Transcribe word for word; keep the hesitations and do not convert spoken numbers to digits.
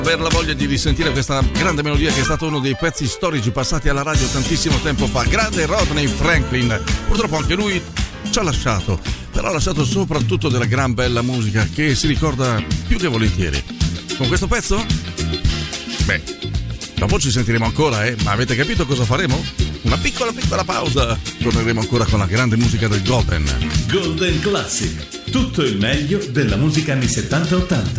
Per la voglia di risentire questa grande melodia che è stato uno dei pezzi storici passati alla radio tantissimo tempo fa. Grande Rodney Franklin. Purtroppo anche lui ci ha lasciato, però ha lasciato soprattutto della gran bella musica che si ricorda più che volentieri. Con questo pezzo? Beh, dopo ci sentiremo ancora, eh? Ma avete capito cosa faremo? Una piccola piccola pausa. Torneremo ancora con la grande musica del Golden. Golden Classic. Tutto il meglio della musica anni settanta ottanta.